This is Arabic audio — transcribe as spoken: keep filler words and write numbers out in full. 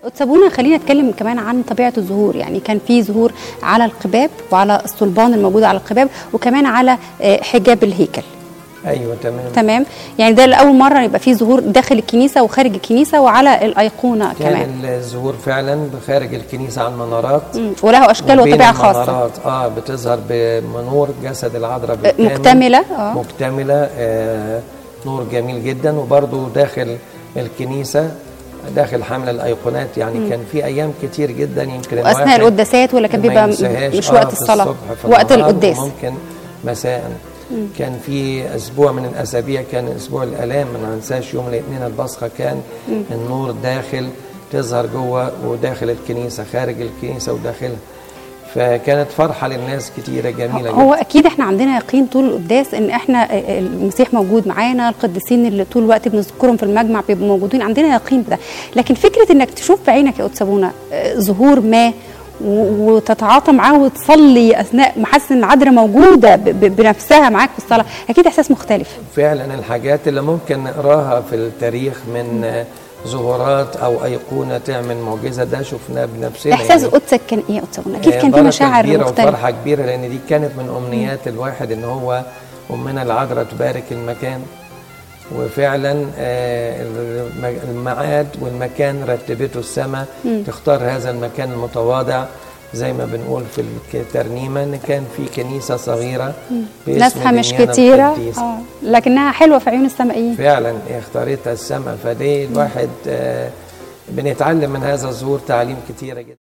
وتسابونا خلينا نتكلم كمان عن طبيعه الزهور، يعني كان في زهور على القباب وعلى الصلبان الموجوده على القباب وكمان على حجاب الهيكل. ايوه تمام تمام، يعني ده لاول مره يبقى في ظهور داخل الكنيسه وخارج الكنيسه وعلى الايقونه كان كمان. كان الظهور فعلا خارج الكنيسه على المنارات، وله اشكال وطبيعه خاصه. المنارات اه بتظهر بمنور جسد العذراء بالكامل، مكتمله اه مكتمله آه نور جميل جدا. وبرده داخل الكنيسه داخل حمل الايقونات، يعني مم. كان في ايام كتير جدا يمكن اثناء القداسات ولا كان بيبقى مش وقت الصلاه، وقت القداس ممكن مساء. مم. كان في اسبوع من الاسابيع كان اسبوع الالام، ما ننساش يوم الاثنين البصخه كان مم. النور داخل تظهر جوه وداخل الكنيسه، خارج الكنيسه وداخلها، فكانت فرحه للناس كتيره جميله هو جدا. اكيد احنا عندنا يقين طول القداس ان احنا المسيح موجود معانا، القديسين اللي طول الوقت بنذكرهم في المجمع بيبقوا موجودين، عندنا يقين بده. لكن فكره انك تشوف بعينك يا قدسابونا ظهور ما وتتعاطى معاه وتصلي اثناء ما حاسس ان العذراء موجوده بنفسها معاك في الصلاه، اكيد احساس مختلف. فعلا الحاجات اللي ممكن نقراها في التاريخ من ظهورات او ايقونه تعمل معجزه ده شفناه بنفسنا. احساس يعني قدسك كان ايه يا قدسابونا؟ اكيد كان في مشاعر كبيرة مختلفه وفرحه كبيره، لان دي كانت من امنيات الواحد ان هو امنا العذراء تبارك المكان. وفعلا الميعاد والمكان رتبته السماء تختار هذا المكان المتواضع، زي ما بنقول في الترنيمه ان كان في كنيسه صغيره ناسها مش كتيره اه لكنها حلوه في عيون السمائيين. فعلا اختارتها السماء، فدي الواحد آه بنتعلم من هذا الظهور تعليم كتيره جدا.